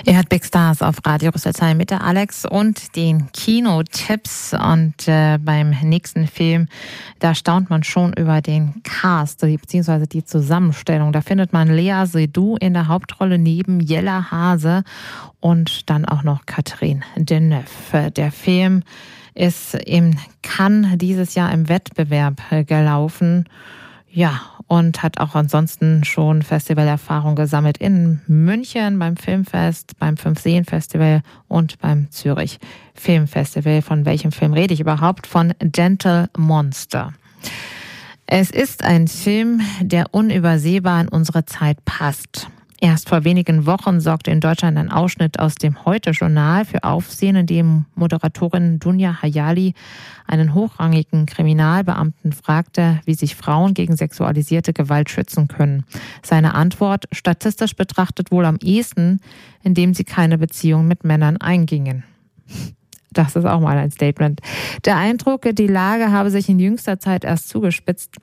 Ihr hört Big Stars auf Radio Rüsselsheim mit der Alex und den Kinotipps. Und beim nächsten Film, da staunt man schon über den Cast, beziehungsweise die Zusammenstellung. Da findet man Léa Seydoux in der Hauptrolle neben Jella Hase und dann auch noch Catherine Deneuve. Der Film ist in Cannes dieses Jahr im Wettbewerb gelaufen. Ja, und hat auch ansonsten schon Festivalerfahrung gesammelt in München beim Filmfest, beim Fünfseen-Festival und beim Zürich Filmfestival. Von welchem Film rede ich überhaupt? Von Gentle Monster. Es ist ein Film, der unübersehbar in unsere Zeit passt. Erst vor wenigen Wochen sorgte in Deutschland ein Ausschnitt aus dem Heute-Journal für Aufsehen, in dem Moderatorin Dunja Hayali einen hochrangigen Kriminalbeamten fragte, wie sich Frauen gegen sexualisierte Gewalt schützen können. Seine Antwort: statistisch betrachtet wohl am ehesten, indem sie keine Beziehung mit Männern eingingen. Das ist auch mal ein Statement. Der Eindruck, die Lage habe sich in jüngster Zeit erst zugespitzt,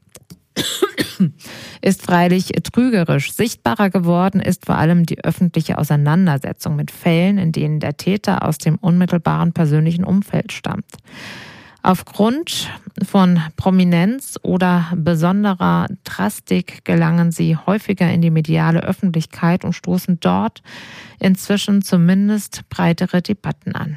ist freilich trügerisch. Sichtbarer geworden ist vor allem die öffentliche Auseinandersetzung mit Fällen, in denen der Täter aus dem unmittelbaren persönlichen Umfeld stammt. Aufgrund von Prominenz oder besonderer Drastik gelangen sie häufiger in die mediale Öffentlichkeit und stoßen dort inzwischen zumindest breitere Debatten an.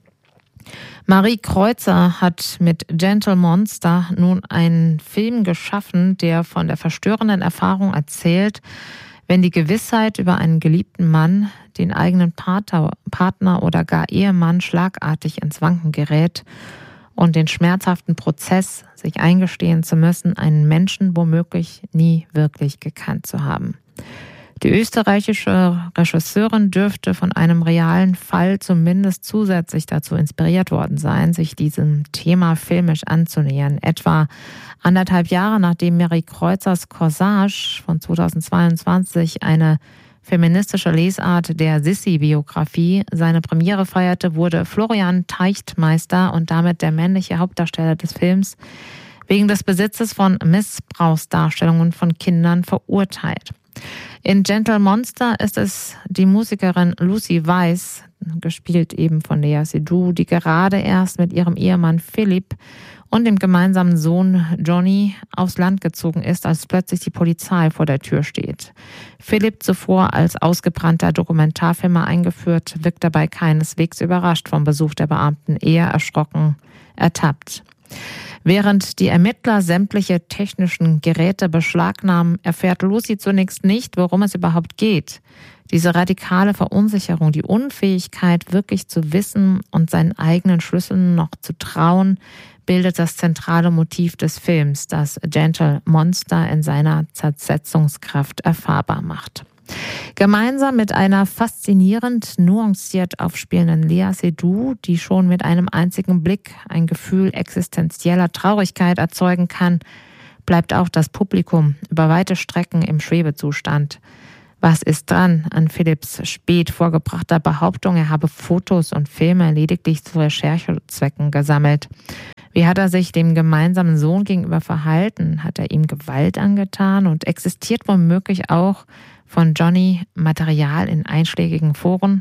Marie Kreuzer hat mit Gentle Monster nun einen Film geschaffen, der von der verstörenden Erfahrung erzählt, wenn die Gewissheit über einen geliebten Mann, den eigenen Partner oder gar Ehemann schlagartig ins Wanken gerät und den schmerzhaften Prozess, sich eingestehen zu müssen, einen Menschen womöglich nie wirklich gekannt zu haben. Die österreichische Regisseurin dürfte von einem realen Fall zumindest zusätzlich dazu inspiriert worden sein, sich diesem Thema filmisch anzunähern. Etwa 1,5 Jahre nachdem Marie Kreuzers Corsage von 2022, eine feministische Lesart der Sissi-Biografie, seine Premiere feierte, wurde Florian Teichtmeister und damit der männliche Hauptdarsteller des Films wegen des Besitzes von Missbrauchsdarstellungen von Kindern verurteilt. In Gentle Monster ist es die Musikerin Lucy Weiss, gespielt eben von Léa Seydoux, die gerade erst mit ihrem Ehemann Philipp und dem gemeinsamen Sohn Johnny aufs Land gezogen ist, als plötzlich die Polizei vor der Tür steht. Philipp, zuvor als ausgebrannter Dokumentarfilmer eingeführt, wirkt dabei keineswegs überrascht vom Besuch der Beamten, eher erschrocken ertappt. Während die Ermittler sämtliche technischen Geräte beschlagnahmen, erfährt Lucy zunächst nicht, worum es überhaupt geht. Diese radikale Verunsicherung, die Unfähigkeit, wirklich zu wissen und seinen eigenen Schlüsseln noch zu trauen, bildet das zentrale Motiv des Films, das Gentle Monster in seiner Zersetzungskraft erfahrbar macht. Gemeinsam mit einer faszinierend nuanciert aufspielenden Léa Seydoux, die schon mit einem einzigen Blick ein Gefühl existenzieller Traurigkeit erzeugen kann, bleibt auch das Publikum über weite Strecken im Schwebezustand. Was ist dran an Philipps spät vorgebrachter Behauptung, er habe Fotos und Filme lediglich zu Recherchezwecken gesammelt? Wie hat er sich dem gemeinsamen Sohn gegenüber verhalten? Hat er ihm Gewalt angetan? Und existiert womöglich auch von Johnny Material in einschlägigen Foren?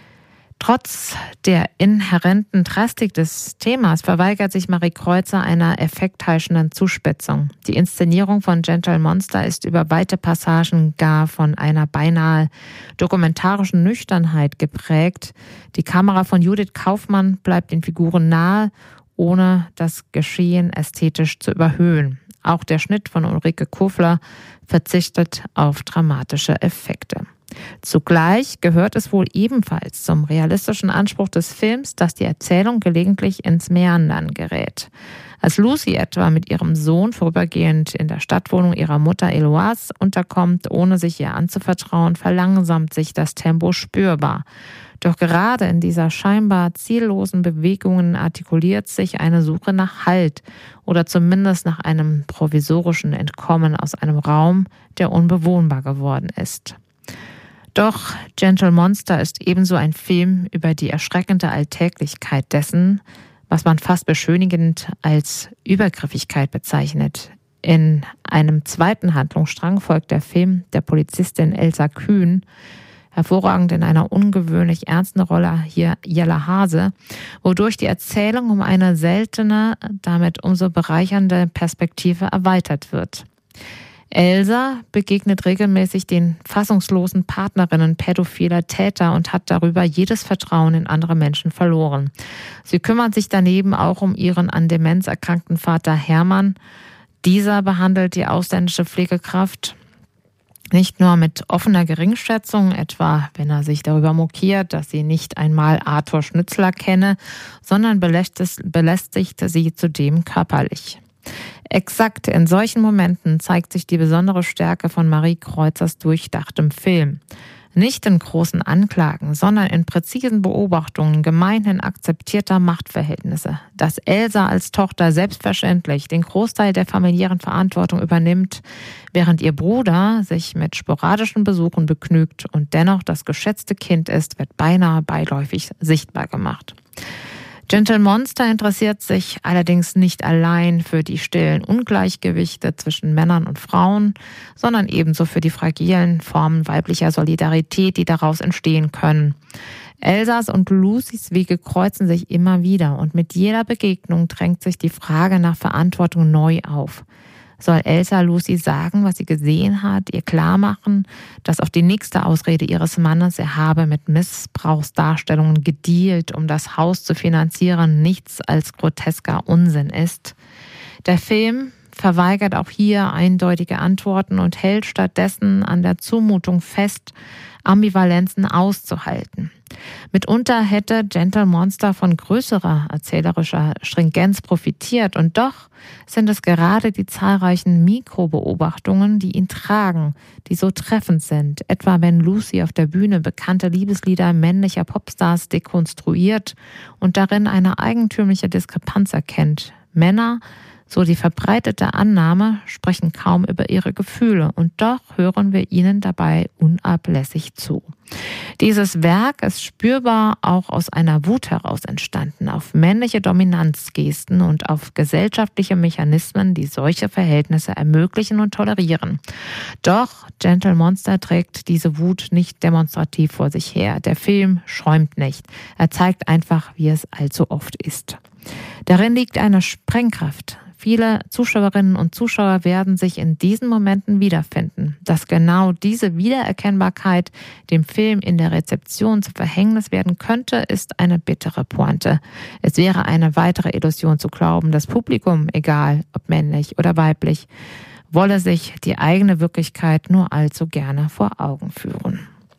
Trotz der inhärenten Drastik des Themas verweigert sich Marie Kreuzer einer effektheischenden Zuspitzung. Die Inszenierung von Gentle Monster ist über weite Passagen gar von einer beinahe dokumentarischen Nüchternheit geprägt. Die Kamera von Judith Kaufmann bleibt den Figuren nahe, ohne das Geschehen ästhetisch zu überhöhen. Auch der Schnitt von Ulrike Kofler verzichtet auf dramatische Effekte. Zugleich gehört es wohl ebenfalls zum realistischen Anspruch des Films, dass die Erzählung gelegentlich ins Meandern gerät. Als Lucy etwa mit ihrem Sohn vorübergehend in der Stadtwohnung ihrer Mutter Eloise unterkommt, ohne sich ihr anzuvertrauen, verlangsamt sich das Tempo spürbar. Doch gerade in dieser scheinbar ziellosen Bewegungen artikuliert sich eine Suche nach Halt oder zumindest nach einem provisorischen Entkommen aus einem Raum, der unbewohnbar geworden ist. Doch Gentle Monster ist ebenso ein Film über die erschreckende Alltäglichkeit dessen, was man fast beschönigend als Übergriffigkeit bezeichnet. In einem zweiten Handlungsstrang folgt der Film der Polizistin Elsa Kühn, Hervorragend in einer ungewöhnlich ernsten Rolle hier Jelle Hase, wodurch die Erzählung um eine seltene, damit umso bereichernde Perspektive erweitert wird. Elsa begegnet regelmäßig den fassungslosen Partnerinnen pädophiler Täter und hat darüber jedes Vertrauen in andere Menschen verloren. Sie kümmert sich daneben auch um ihren an Demenz erkrankten Vater Hermann. Dieser behandelt die ausländische Pflegekraft nicht nur mit offener Geringschätzung, etwa wenn er sich darüber mokiert, dass sie nicht einmal Arthur Schnitzler kenne, sondern belästigt sie zudem körperlich. Exakt in solchen Momenten zeigt sich die besondere Stärke von Marie Kreuzers durchdachtem Film. Nicht in großen Anklagen, sondern in präzisen Beobachtungen gemeinhin akzeptierter Machtverhältnisse. Dass Elsa als Tochter selbstverständlich den Großteil der familiären Verantwortung übernimmt, während ihr Bruder sich mit sporadischen Besuchen begnügt und dennoch das geschätzte Kind ist, wird beinahe beiläufig sichtbar gemacht. Gentle Monster interessiert sich allerdings nicht allein für die stillen Ungleichgewichte zwischen Männern und Frauen, sondern ebenso für die fragilen Formen weiblicher Solidarität, die daraus entstehen können. Elsas und Lucys Wege kreuzen sich immer wieder und mit jeder Begegnung drängt sich die Frage nach Verantwortung neu auf. Soll Elsa Lucy sagen, was sie gesehen hat, ihr klarmachen, dass auf die nächste Ausrede ihres Mannes, er habe mit Missbrauchsdarstellungen gedealt, um das Haus zu finanzieren, nichts als grotesker Unsinn ist? Der Film verweigert auch hier eindeutige Antworten und hält stattdessen an der Zumutung fest, Ambivalenzen auszuhalten. Mitunter hätte Gentle Monster von größerer erzählerischer Stringenz profitiert und doch sind es gerade die zahlreichen Mikrobeobachtungen, die ihn tragen, die so treffend sind, etwa wenn Lucy auf der Bühne bekannte Liebeslieder männlicher Popstars dekonstruiert und darin eine eigentümliche Diskrepanz erkennt. Männer, so die verbreitete Annahme, sprechen kaum über ihre Gefühle und doch hören wir ihnen dabei unablässig zu. Dieses Werk ist spürbar auch aus einer Wut heraus entstanden, auf männliche Dominanzgesten und auf gesellschaftliche Mechanismen, die solche Verhältnisse ermöglichen und tolerieren. Doch Gentle Monster trägt diese Wut nicht demonstrativ vor sich her. Der Film schäumt nicht. Er zeigt einfach, wie es allzu oft ist. Darin liegt eine Sprengkraft. Viele Zuschauerinnen und Zuschauer werden sich in diesen Momenten wiederfinden. Dass genau diese Wiedererkennbarkeit dem Film in der Rezeption zu Verhängnis werden könnte, ist eine bittere Pointe. Es wäre eine weitere Illusion zu glauben, das Publikum, egal ob männlich oder weiblich, wolle sich die eigene Wirklichkeit nur allzu gerne vor Augen führen.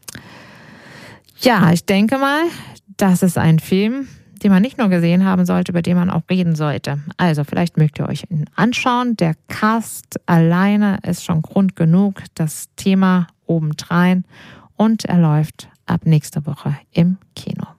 Ja, ich denke mal, das ist ein Film, den man nicht nur gesehen haben sollte, über den man auch reden sollte. Also vielleicht mögt ihr euch ihn anschauen. Der Cast alleine ist schon Grund genug, das Thema obendrein. Und er läuft ab nächster Woche im Kino.